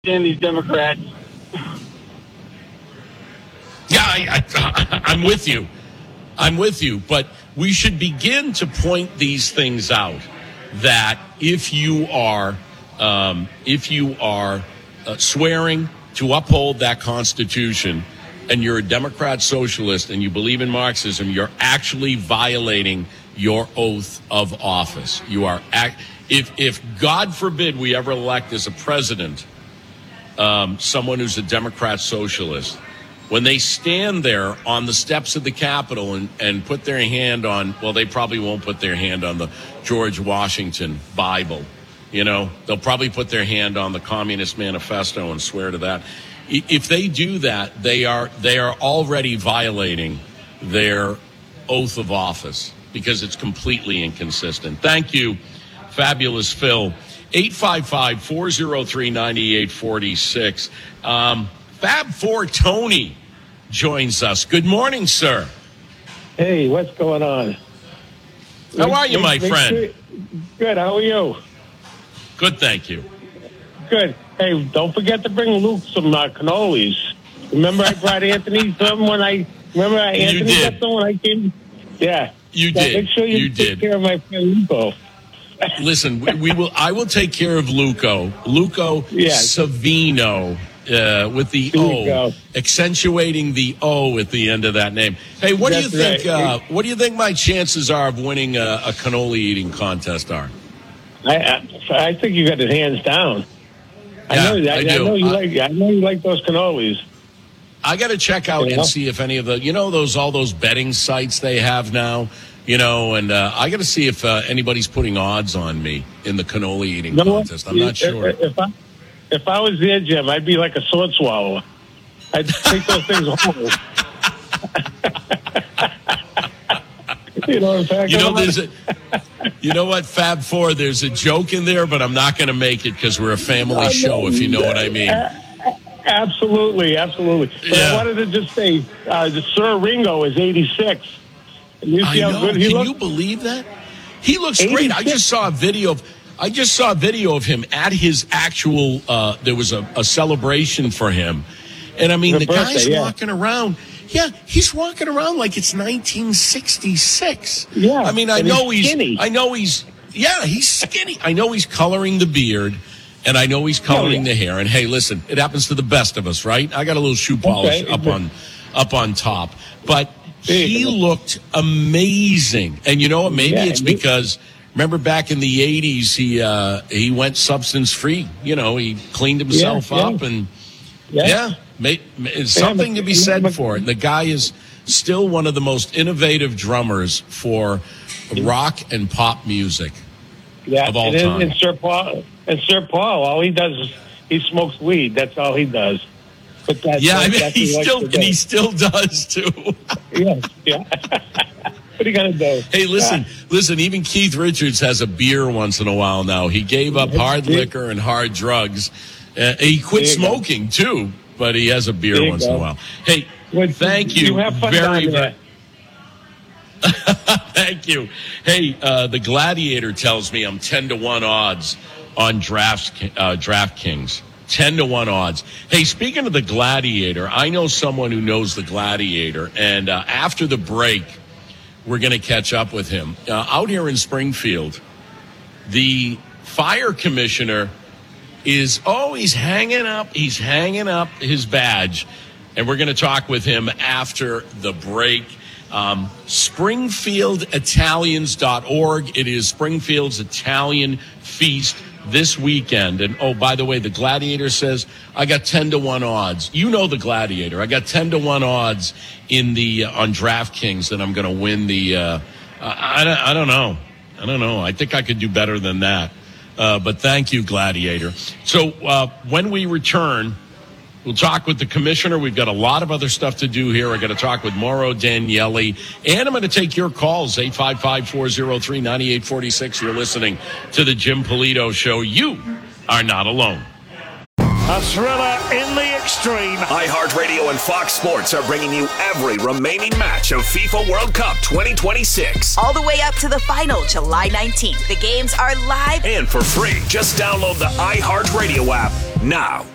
understand these Democrats. Yeah, I'm with you. I'm with you. But we should begin to point these things out. That if you are swearing to uphold that Constitution, and you're a Democrat socialist, and you believe in Marxism, you're actually violating your oath of office. You are if God forbid we ever elect as a president someone who's a Democrat socialist, when they stand there on the steps of the Capitol and put their hand on, well, they probably won't put their hand on the George Washington Bible. You know, they'll probably put their hand on the Communist Manifesto and swear to that. If they do that, they are already violating their oath of office because it's completely inconsistent. Thank you, Fabulous Phil. 855-403-9846. Fab4 Tony joins us. Good morning, sir. Hey, what's going on? How are you, my friend? Good. How are you? Good, thank you. Good. Hey, don't forget to bring Luke some cannolis. Remember I brought Anthony some when I got some when I came? Yeah. You did. Make sure you take care of my friend Luco. Listen, I will take care of Luco. Luco Savino with the O, accentuating the O at the end of that name. Hey, what do you think? What do you think my chances are of winning a cannoli eating contest are? I think you got it hands down. Yeah, I do. I know you like those cannolis. I got to check out and see if any of the all those betting sites they have now. And I got to see if anybody's putting odds on me in the cannoli eating contest. I'm not sure. If I was there, Jim, I'd be like a sword swallower. I'd take those things home. You know what I'm talking about? You know what, Fab4, there's a joke in there, but I'm not going to make it because we're a family show, if you know what I mean. Absolutely. But I wanted to just say, Sir Ringo is 86. You see how good he looks? Can you believe that? He looks 86. Great. I just saw a video of him at his actual, there was a celebration for him. And I mean, the guy's walking around. Yeah, he's walking around like it's 1966. Yeah. I mean, he's skinny. He's skinny. I know he's coloring the beard, and I know he's coloring the hair. And hey, listen, it happens to the best of us, right? I got a little shoe polish up on top. But he looked amazing. And you know what? Maybe it's because remember back in the 80s, he went substance free. You know, he cleaned himself up and it's something to be said for it. The guy is still one of the most innovative drummers for rock and pop music of all time. And Sir Paul, all he does is he smokes weed. That's all he does. But he still does too. Yeah. What are you gonna do? Hey, listen. Even Keith Richards has a beer once in a while now. He gave up hard liquor and hard drugs. He quit smoking too, but he has a beer once in a while. Hey, thank you. You have fun very. Thank you. Hey, the Gladiator tells me I'm 10-1 odds on DraftKings. 10-1 odds. Hey, speaking of the Gladiator, I know someone who knows the Gladiator, and after the break, we're going to catch up with him. Out here in Springfield, the fire commissioner is always hanging up his badge, and we're going to talk with him after the break. SpringfieldItalians.org. It is Springfield's Italian Feast this weekend. And, oh, by the way, the Gladiator says, I got 10-1 odds. You know the Gladiator. I got 10-1 odds on DraftKings that I'm going to win the, I don't know. I think I could do better than that. But thank you, Gladiator. So when we return, we'll talk with the commissioner. We've got a lot of other stuff to do here. I got to talk with Mauro Daniele. And I'm going to take your calls, 855-403-9846. You're listening to the Jim Polito Show. You are not alone. A thriller in the extreme. iHeartRadio and Fox Sports are bringing you every remaining match of FIFA World Cup 2026. All the way up to the final, July 19th. The games are live and for free. Just download the iHeartRadio app now.